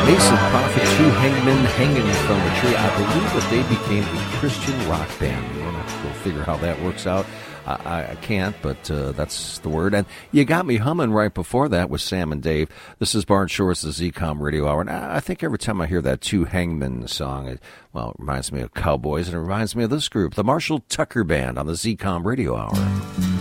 Mason Prophet, Two Hangmen Hanging from a Tree. I believe that they became a Christian rock band. We're going to have to go figure how that works out. I can't, but that's the word. And You Got Me Humming right before that with Sam and Dave. This is Bart Short's the ZCOM Radio Hour. And I think every time I hear that Two Hangmen song, it reminds me of cowboys, and it reminds me of this group, the Marshall Tucker Band on the ZCOM Radio Hour.